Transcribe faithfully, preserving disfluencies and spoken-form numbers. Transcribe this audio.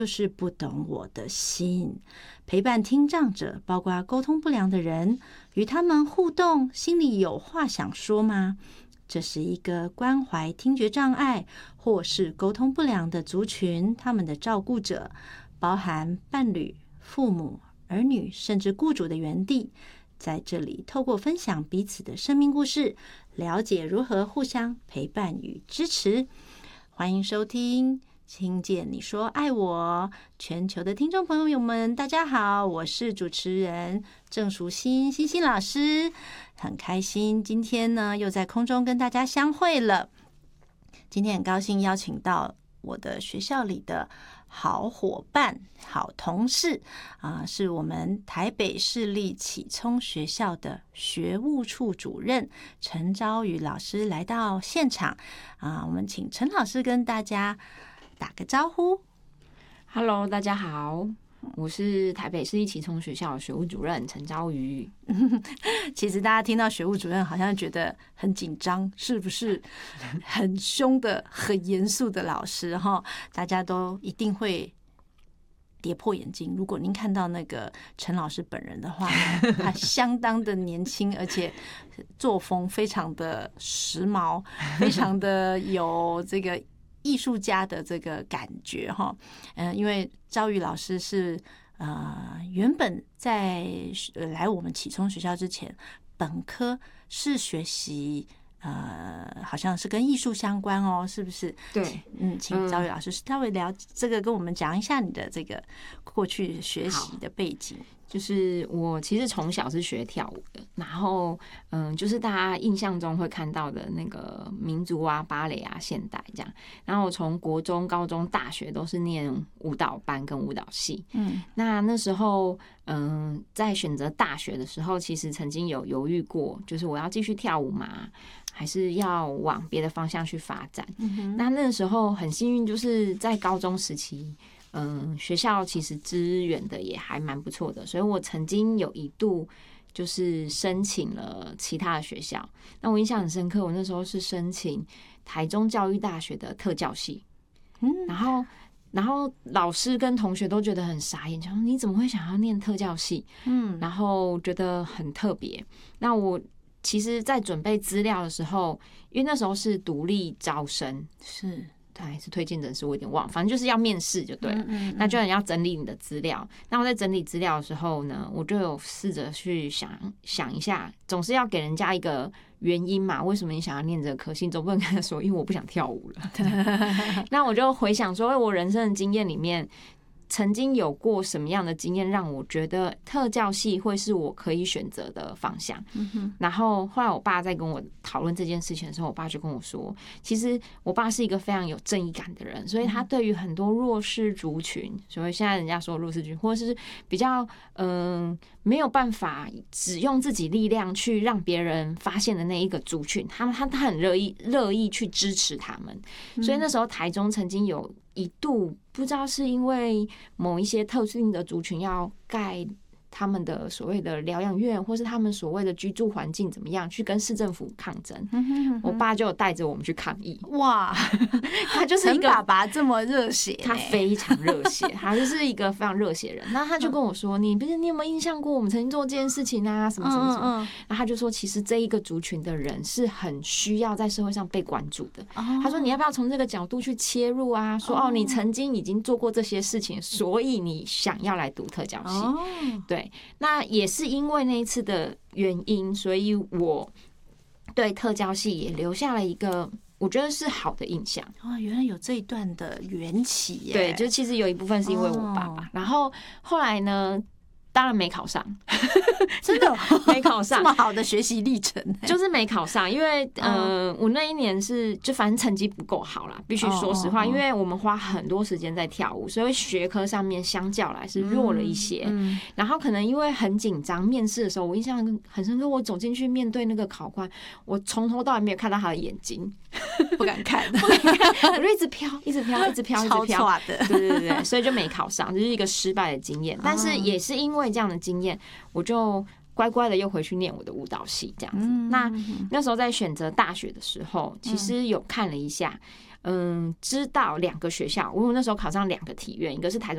就是不懂我的心。陪伴听障者，包括沟通不良的人，与他们互动，心里有话想说吗？这是一个关怀听觉障碍或是沟通不良的族群，他们的照顾者，包含伴侣、父母、儿女，甚至雇主的园地，在这里透过分享彼此的生命故事，了解如何互相陪伴与支持。欢迎收听听见你说爱我，全球的听众朋友们大家好，我是主持人郑淑欣，欣欣老师，很开心今天呢又在空中跟大家相会了。今天很高兴邀请到我的学校里的好伙伴、好同事啊，是我们台北市立启聪学校的学务处主任陈昭宇老师来到现场啊，我们请陈老师跟大家打个招呼。 Hello， 大家好，我是台北市立启聪学校的学务主任陈昭瑜。 其实大家听到学务主任好像觉得很紧张，是不是很凶的很严肃的老师哈？大家都一定会跌破眼镜。如果您看到那个陈老师本人的话，他相当的年轻，而且作风非常的时髦，非常的有这个艺术家的这个感觉哈。嗯，因为昭宇老师是呃原本在来我们启聪学校之前，本科是学习呃，好像是跟艺术相关哦，是不是？ 对， 嗯，请昭宇老师稍微聊这个，跟我们讲一下你的这个过去学习的背景。 就是我其实从小是学跳舞的，然后嗯，就是大家印象中会看到的那个民族啊、芭蕾啊、现代这样。然后我从国中、高中、大学都是念舞蹈班跟舞蹈系。嗯，那那时候嗯，在选择大学的时候，其实曾经有犹豫过，就是我要继续跳舞嘛，还是要往别的方向去发展。嗯，那那时候很幸运，就是在高中时期。嗯，学校其实支援的也还蛮不错的，所以我曾经有一度就是申请了其他的学校。那我印象很深刻，我那时候是申请台中教育大学的特教系，嗯，然后然后老师跟同学都觉得很傻眼，想说你怎么会想要念特教系？嗯，然后觉得很特别。那我其实，在准备资料的时候，因为那时候是独立招生， 是。 还是推荐人士，我有点忘了，反正就是要面试就对了。嗯嗯嗯，那就你要整理你的资料。那我在整理资料的时候呢，我就有试着去想想一下，总是要给人家一个原因嘛，为什么你想要念这个科系？总不能跟他说，因为我不想跳舞了。那我就回想说，我人生的经验里面，曾经有过什么样的经验让我觉得特教系会是我可以选择的方向？嗯，然后后来我爸在跟我讨论这件事情的时候，我爸就跟我说，其实我爸是一个非常有正义感的人，所以他对于很多弱势族群，所以现在人家说弱势族群，或者是比较嗯没有办法只用自己力量去让别人发现的那一个族群，他他他很乐意乐意去支持他们。所以那时候台中曾经有一度不知道是因为某一些特定的族群要盖他们的所谓的疗养院，或是他们所谓的居住环境怎么样，去跟市政府抗争。我爸就有带着我们去抗议。哇，他就是一个陈爸爸这么热血， 他非常热血，他就是一个非常热血人。那他就跟我说：“你不是你有没有印象过我们曾经做这件事情啊？什么什么什么？”然后他就说：“其实这一个族群的人是很需要在社会上被关注的。”他说：“你要不要从这个角度去切入啊？说哦，你曾经已经做过这些事情，所以你想要来读特教系。”对。那也是因为那一次的原因，所以我对特教系也留下了一个我觉得是好的印象。 哦，原来有这一段的缘起耶。 对，就其实有一部分是因为我爸爸，哦，然后后来呢，当然没考上， 真的没考上， 这么好的学习历程， 就是没考上，因为呃，我那一年是就反正成绩不够好啦，必须说实话，因为我们花很多时间在跳舞，所以学科上面相较来是弱了一些。嗯嗯，然后可能因为很紧张，面试的时候我印象很深刻，我走进去面对那个考官，我从头到尾没有看到他的眼睛， 不敢看， 不敢看，我就一直飘，一直飘，一直飘，一直飘的， 对对对，所以就没考上，就是一个失败的经验。但是也是因为这样的经验，我就乖乖的又回去念我的舞蹈系这样子。嗯，那那时候在选择大学的时候，其实有看了一下，嗯，知道两个学校，我那时候考上两个体院，一个是台中